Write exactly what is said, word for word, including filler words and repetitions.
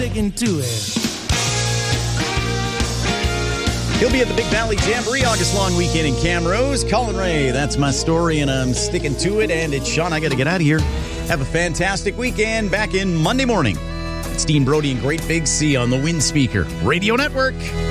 Sticking to it. He'll be at the Big Valley Jamboree August long weekend in Camrose. Colin Ray, that's my story, and I'm sticking to it. And it's Sean. I got to get out of here. Have a fantastic weekend. Back in Monday morning. It's Dean Brody and Great Big C on the Wind Speaker Radio Network.